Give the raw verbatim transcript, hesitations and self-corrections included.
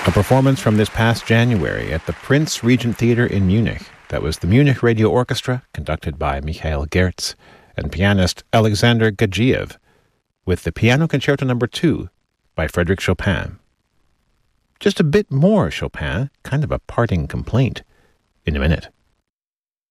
A performance from this past January at the Prince Regent Theatre in Munich. That was the Munich Radio Orchestra, conducted by Michael Gertz, and pianist Alexander Gadzhiev, with the Piano Concerto Number two by Frédéric Chopin. Just a bit more Chopin, kind of a parting complaint, in a minute.